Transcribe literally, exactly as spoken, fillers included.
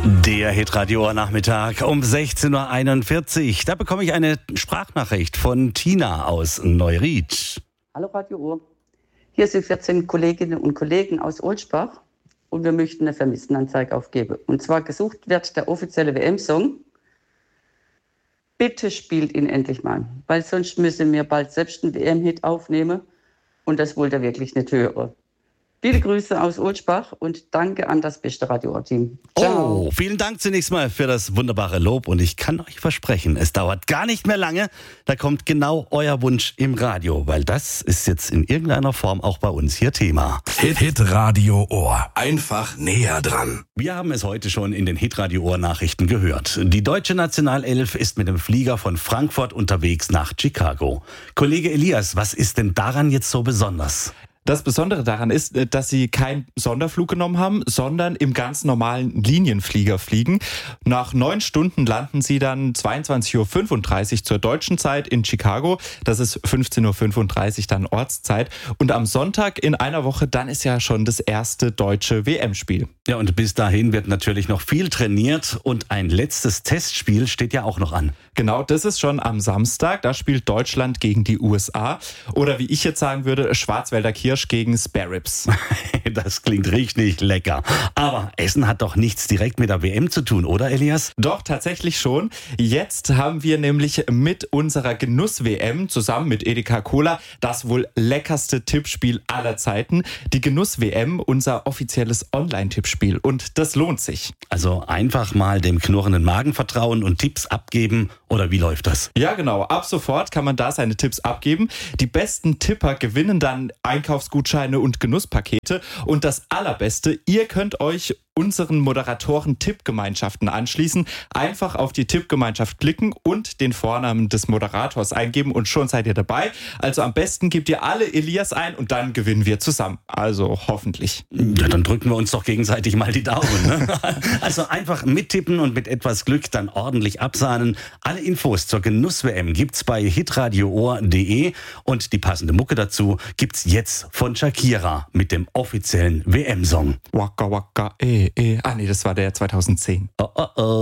Der Hitradio Nachmittag um sechzehn Uhr einundvierzig. Da bekomme ich eine Sprachnachricht von Tina aus Neuried. Hallo Radio Uhr. Hier sind vierzehn Kolleginnen und Kollegen aus Olsbach und wir möchten eine Vermisstenanzeige aufgeben. Und zwar gesucht wird der offizielle W M-Song. Bitte spielt ihn endlich mal, weil sonst müssen wir bald selbst einen W M-Hit aufnehmen und das wollt ihr wirklich nicht hören. Viele Grüße aus Olsbach und danke an das beste Radio-Team. Ciao. Oh, vielen Dank zunächst mal für das wunderbare Lob und ich kann euch versprechen, es dauert gar nicht mehr lange, da kommt genau euer Wunsch im Radio, weil das ist jetzt in irgendeiner Form auch bei uns hier Thema. Hit, Hit Radio Ohr. Einfach näher dran. Wir haben es heute schon in den Hitradio Ohr Nachrichten gehört. Die deutsche Nationalelf ist mit dem Flieger von Frankfurt unterwegs nach Chicago. Kollege Elias, was ist denn daran jetzt so besonders? Das Besondere daran ist, dass sie keinen Sonderflug genommen haben, sondern im ganz normalen Linienflieger fliegen. Nach neun Stunden landen sie dann zweiundzwanzig Uhr fünfunddreißig zur deutschen Zeit in Chicago. Das ist fünfzehn Uhr fünfunddreißig dann Ortszeit. Und am Sonntag in einer Woche, dann ist ja schon das erste deutsche W M-Spiel. Ja, und bis dahin wird natürlich noch viel trainiert und ein letztes Testspiel steht ja auch noch an. Genau, das ist schon am Samstag. Da spielt Deutschland gegen die U S A. Oder wie ich jetzt sagen würde, Schwarzwälder Kirsch gegen Spare Ribs. Das klingt richtig lecker. Aber Essen hat doch nichts direkt mit der W M zu tun, oder Elias? Doch, tatsächlich schon. Jetzt haben wir nämlich mit unserer Genuss-W M zusammen mit Edeka Cola das wohl leckerste Tippspiel aller Zeiten. Die Genuss-W M, unser offizielles Online-Tippspiel. Und das lohnt sich. Also einfach mal dem knurrenden Magen vertrauen und Tipps abgeben. Oder wie läuft das? Ja, genau. Ab sofort kann man da seine Tipps abgeben. Die besten Tipper gewinnen dann Einkaufsgutscheine und Genusspakete. Und das Allerbeste, ihr könnt euch unseren Moderatoren Tippgemeinschaften anschließen. Einfach auf die Tippgemeinschaft klicken und den Vornamen des Moderators eingeben und schon seid ihr dabei. Also am besten gebt ihr alle Elias ein und dann gewinnen wir zusammen. Also hoffentlich. Ja, dann drücken wir uns doch gegenseitig mal die Daumen. Ne? Also einfach mittippen und mit etwas Glück dann ordentlich absahnen. Alle Infos zur Genuss-W M gibt's bei hitradioohr punkt de und die passende Mucke dazu gibt's jetzt von Shakira mit dem offiziellen W M-Song. Waka waka eh eh. Ah nee, das war der zweitausendzehn. Oh oh oh.